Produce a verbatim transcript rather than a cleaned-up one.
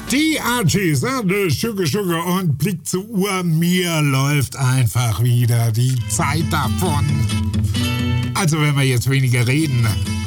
Die Archies, ne? Sugar Sugar und Blick zur Uhr. Mir läuft einfach wieder die Zeit davon. Also wenn wir jetzt weniger reden,